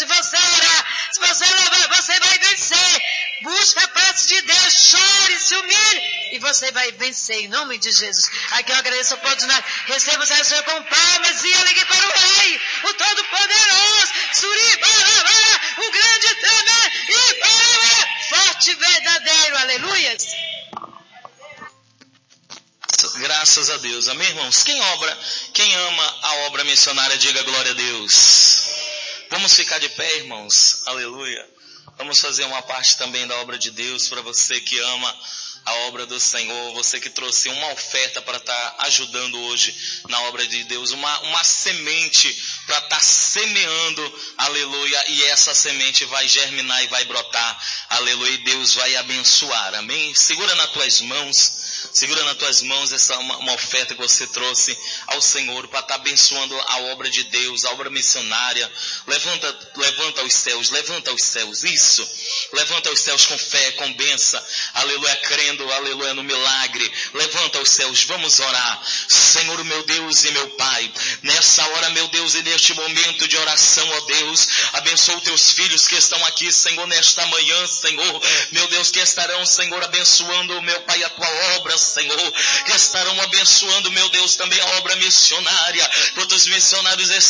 se você orar, se você louvar, você vai vencer. Busca a face de Deus, chore, se humilhe e você vai vencer em nome de Jesus. Aqui eu agradeço a oportunidade. Receba o Senhor com palmas e alegria para o Rei, o Todo-Poderoso, Suribarabara, o grande também e para o forte verdadeiro. Aleluias. Graças a Deus. Amém, irmãos? Quem ama a obra missionária, diga glória a Deus. Vamos ficar de pé, irmãos. Aleluia. Vamos fazer uma parte também da obra de Deus para você que ama a obra do Senhor, você que trouxe uma oferta para estar ajudando hoje na obra de Deus, uma semente para estar semeando, aleluia, e essa semente vai germinar e vai brotar, aleluia, e Deus vai abençoar, amém? Segura nas tuas mãos essa uma oferta que você trouxe ao Senhor para estar abençoando a obra de Deus, a obra missionária. Levanta os céus, isso. Levanta os céus com fé, com bênção, aleluia, crendo, aleluia, no milagre. Levanta os céus, vamos orar. Senhor, meu Deus e meu Pai, nessa hora, meu Deus, e neste momento de oração, ó Deus, abençoa os teus filhos que estão aqui, Senhor, nesta manhã, Senhor, meu Deus, que estarão, Senhor, abençoando, meu Pai, a tua obra, Senhor, que estarão abençoando, meu Deus, também a obra missionária. Quantos missionários